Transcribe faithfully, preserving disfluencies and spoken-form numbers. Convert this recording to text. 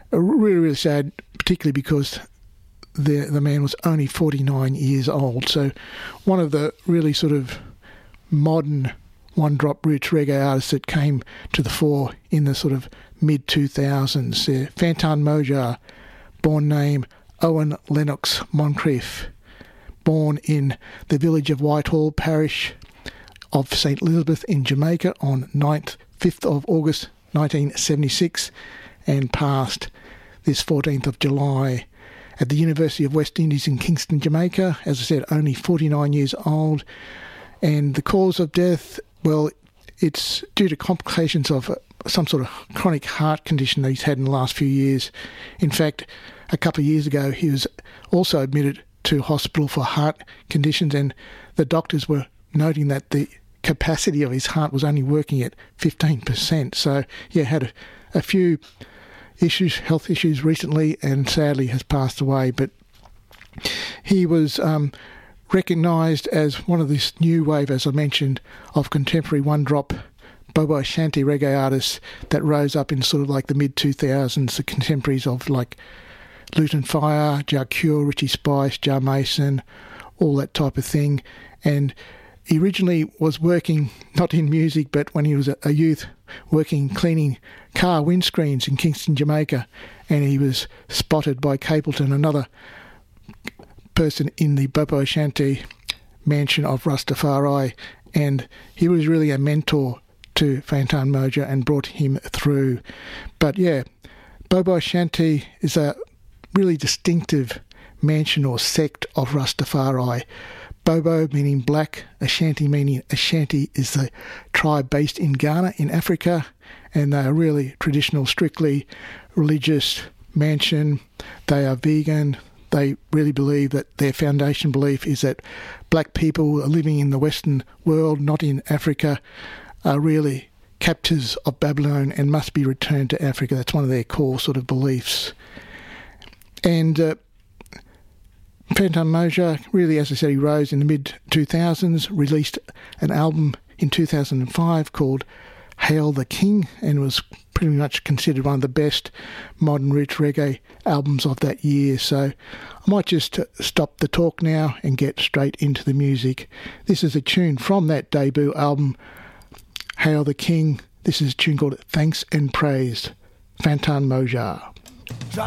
really, really sad, particularly because the the man was only forty-nine years old. So one of the really sort of modern one-drop roots reggae artists that came to the fore in the sort of mid two thousands. Uh, Fantan Mojah, born name Owen Lennox Moncrief, born in the village of Whitehall, parish of Saint Elizabeth in Jamaica on ninth, fifth of August nineteen seventy-six, and passed this fourteenth of July at the University of West Indies in Kingston, Jamaica. As I said, only forty-nine years old. And the cause of death, well, it's due to complications of some sort of chronic heart condition that he's had in the last few years. In fact, a couple of years ago, he was also admitted to hospital for heart conditions, and the doctors were noting that the capacity of his heart was only working at fifteen percent. So, yeah, had a, a few issues, health issues recently, and sadly has passed away. But he was um, recognised as one of this new wave, as I mentioned, of contemporary one-drop Bobo Ashanti reggae artists that rose up in sort of like the mid two thousands, the contemporaries of like Luton Fire, Jah Cure, Richie Spice, Jah Mason, all that type of thing. And he originally was working, not in music, but when he was a, a youth, working cleaning car windscreens in Kingston, Jamaica, and he was spotted by Capleton, another person in the Bobo Ashanti mansion of Rastafari, and he was really a mentor to Fantan Mojah and brought him through. But yeah, Bobo Ashanti is a really distinctive mansion or sect of Rastafari. Bobo meaning black, Ashanti meaning Ashanti is the tribe based in Ghana in Africa, and they are really traditional, strictly religious mansion. They are vegan. They really believe that their foundation belief is that black people are living in the Western world, not in Africa, are really captives of Babylon and must be returned to Africa. That's one of their core sort of beliefs. And uh, Fantan Mojah, really, as I said, he rose in the mid two thousands, released an album in two thousand five called Hail the King, and was pretty much considered one of the best modern roots reggae albums of that year. So I might just stop the talk now and get straight into the music. This is a tune from that debut album, Hail the King. This is a tune called Thanks and Praise, Fantan Mojah. Jah